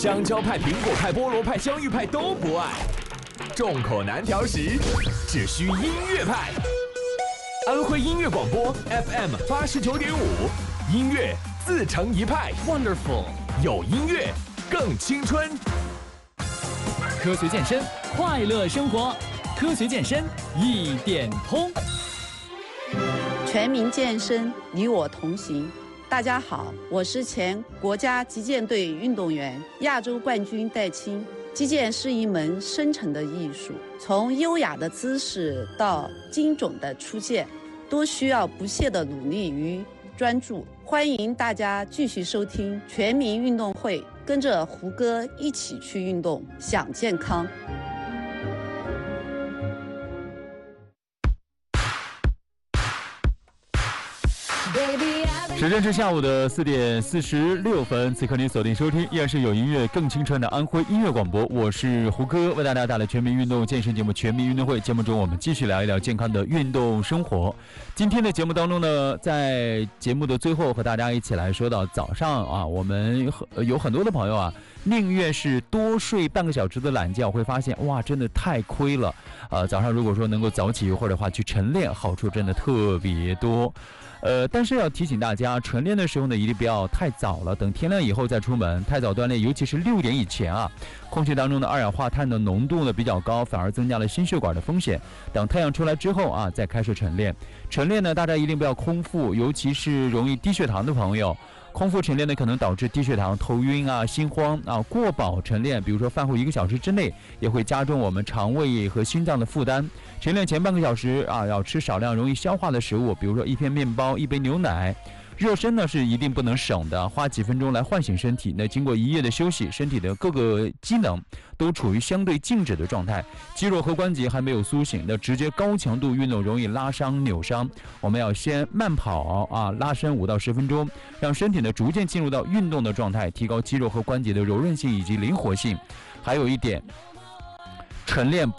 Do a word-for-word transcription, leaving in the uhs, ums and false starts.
香蕉派、苹果派、菠萝派、香芋派都不爱。众口难调时，只需音乐派。安徽音乐广播 F M 八十九点五，音乐自成一派。Wonderful， 有音乐更青春。 科学健身，快乐生活。科学健身一点通。 全民健身，你我同行。大家好，我是前国家击剑队运动员、亚洲冠军戴青。击剑是一门深沉的艺术，从优雅的姿势到精准的出剑，都需要不懈的努力与专注。欢迎大家继续收听全民运动会，跟着胡歌一起去运动，想健康。 时间是下午的四点四十六分，此刻您锁定收听依然是有音乐更青春的安徽音乐广播，我是胡歌，为大家带来全民运动健身节目《全民运动会》。节目中我们继续聊一聊健康的运动生活。今天的节目当中呢，在节目的最后和大家一起来说到早上啊，我们有很多的朋友啊，宁愿是多睡半个小时的懒觉，会发现哇，真的太亏了。呃，早上如果说能够早起一会儿的话，去晨练，好处真的特别多。呃，但是要提醒大家，晨练的时候呢，一定不要太早了，等天亮以后再出门。太早锻炼，尤其是六点以前啊，空气当中的二氧化碳的浓度呢比较高，反而增加了心血管的风险。等太阳出来之后啊，再开始晨练。晨练呢，大家一定不要空腹，尤其是容易低血糖的朋友。空腹晨练呢，可能导致低血糖、头晕啊、心慌啊。过饱晨练，比如说饭后一个小时之内，也会加重我们肠胃和心脏的负担。晨练前半个小时啊，要吃少量容易消化的食物，比如说一片面包、一杯牛奶。热身呢是一定不能省的，花几分钟来唤醒身体。那经过一夜的休息，身体的各个机能都处于相对静止的状态，肌肉和关节还没有苏醒，那直接高强度运动容易拉伤扭伤。我们要先慢跑啊，拉伸五到十分钟，让身体呢逐渐进入到运动的状态，提高肌肉和关节的柔韧性以及灵活性。还有一点，晨练